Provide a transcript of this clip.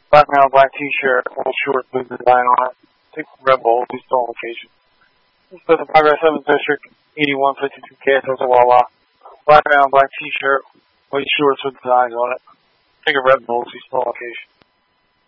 Black male, black t-shirt, white shorts with design on it. 6 Red Bulls, East location. Put the Progress 7th District, 8152K, Tulsa Wawa. Black male, black t-shirt, white shorts with designs on it. 6 Red Bulls, East location.